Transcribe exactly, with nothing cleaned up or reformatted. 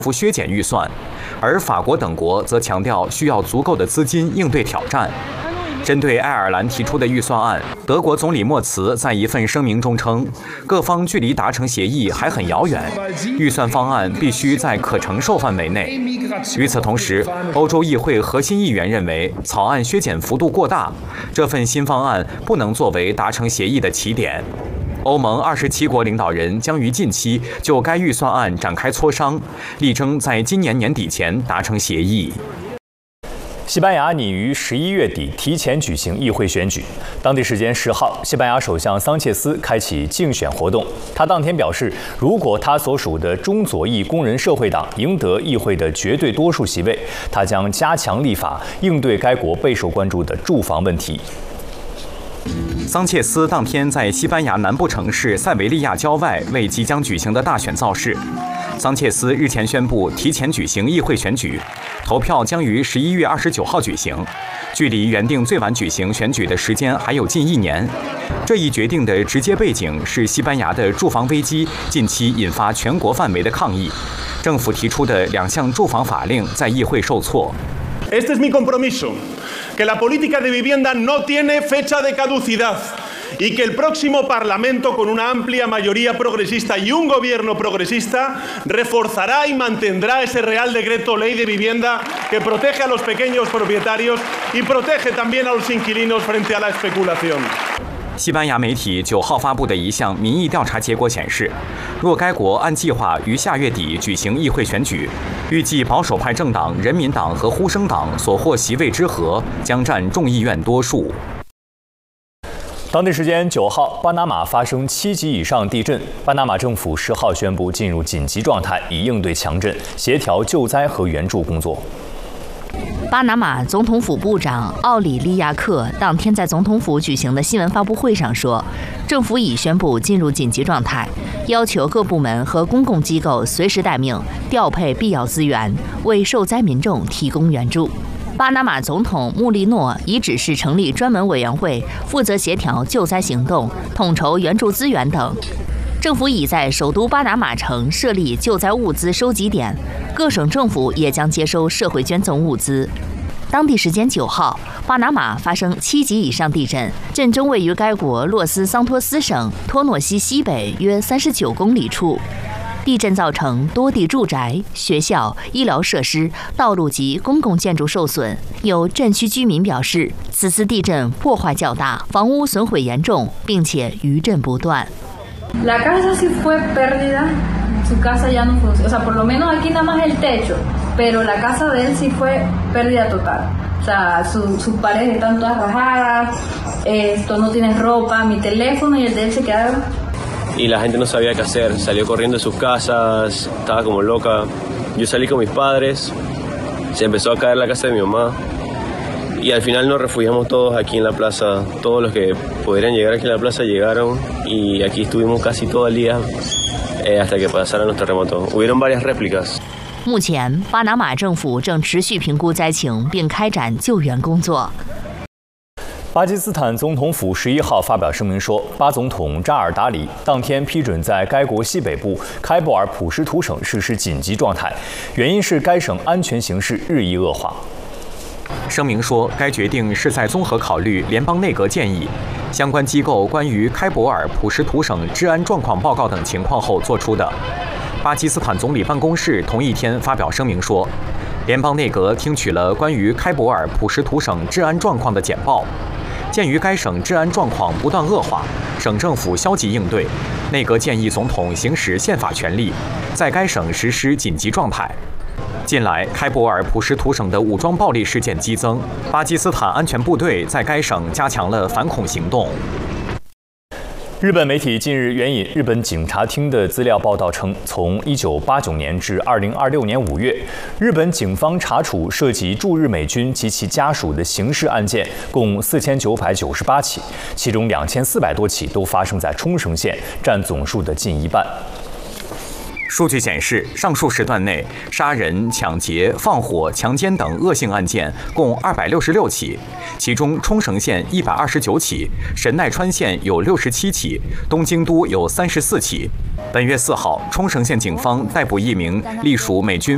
幅削减预算，而法国等国则强调需要足够的资金应对挑战。针对爱尔兰提出的预算案，德国总理默茨在一份声明中称，各方距离达成协议还很遥远，预算方案必须在可承受范围内。与此同时，欧洲议会核心议员认为草案削减幅度过大，这份新方案不能作为达成协议的起点。欧盟二十七国领导人将于近期就该预算案展开磋商，力争在今年年底前达成协议。 西班牙拟于十一月底提前举行议会选举。当地时间十号，西班牙首相桑切斯开启竞选活动。他当天表示，如果他所属的中左翼工人社会党赢得议会的绝对多数席位，他将加强立法，应对该国备受关注的住房问题。 桑切斯当天在西班牙南部城市塞维利亚郊外为即将举行的大选造势。桑切斯日前宣布提前举行议会选举，投票将于十一月二十九号举行，距离原定最晚举行选举的时间还有近一年。这一决定的直接背景是西班牙的住房危机近期引发全国范围的抗议，政府提出的两项住房法令在议会受挫。 Este es mi compromiso, que la política de vivienda no tiene fecha de caducidad y que el próximo Parlamento, con una amplia mayoría progresista y un gobierno progresista, reforzará y mantendrá ese Real Decreto Ley de Vivienda que protege a los pequeños propietarios y protege también a los inquilinos frente a la especulación。 西班牙媒体九号发布的一项民意调查结果显示，若该国按计划于下月底举行议会选举，预计保守派政党人民党和呼声党所获席位之和将占众议院多数。 当地时间九号，巴拿马发生七级以上地震，巴拿马政府十号宣布进入紧急状态，以应对强震，协调救灾和援助工作。 巴拿马总统府部长奥里利亚克当天在总统府举行的新闻发布会上说，政府已宣布进入紧急状态，要求各部门和公共机构随时待命，调配必要资源，为受灾民众提供援助。巴拿马总统穆利诺已指示成立专门委员会，负责协调救灾行动、统筹援助资源等。政府已在首都巴拿马城设立救灾物资收集点，各省政府也将接收社会捐赠物资。当地时间九号，巴拿马发生七级以上地震，震中位于该国洛斯桑托斯省托诺西西北约三十九公里处。地震造成多地住宅、学校、医疗设施、道路及公共建筑受损。有震区居民表示，此次地震破坏较大，房屋损毁严重，并且余震不断。 La casa sí fue pérdida, su casa ya no funciona, o sea, por lo menos aquí nada más el techo, pero la casa de él sí fue pérdida total. O sea, su, sus paredes están todas rajadas, esto no tiene ropa, mi teléfono y el de él se quedaron. Y la gente no sabía qué hacer, salió corriendo de sus casas, estaba como loca. Yo salí con mis padres, se empezó a caer la casa de mi mamá y al final nos refugiamos todos aquí en la plaza. Todos los que pudieran llegar aquí a la plaza llegaron y aquí estuvimos casi todo el día eh, hasta que pasaran los terremotos. Hubieron varias réplicas. 目前，巴拿马政府正持续评估灾情，并开展救援工作。 巴基斯坦总统府十一号发表声明说，巴总统扎尔达里当天批准在该国西北部开布尔普什图省实施紧急状态，原因是该省安全形势日益恶化。 声明说，该决定是在综合考虑联邦内阁建议、相关机构关于开伯尔普什图省治安状况报告等情况后做出的。巴基斯坦总理办公室同一天发表声明说，联邦内阁听取了关于开伯尔普什图省治安状况的简报。鉴于该省治安状况不断恶化，省政府消极应对，内阁建议总统行使宪法权力，在该省实施紧急状态。近来，开伯尔普什图省的武装暴力事件激增，巴基斯坦安全部队在该省加强了反恐行动。 日本媒体近日援引日本警察厅的资料报道称，从一九八九年至二零二六年五月，日本警方查处涉及驻日美军及其家属的刑事案件共四千九百九十八起，其中两千四百多起都发生在冲绳县，占总数的近一半。 数据显示，上述时段内杀人、抢劫、放火、强奸等恶性案件共二百六十六起，其中冲绳县一百二十九起，神奈川县有六十七起，东京都有三十四起。本月四号，冲绳县警方逮捕一名隶属美军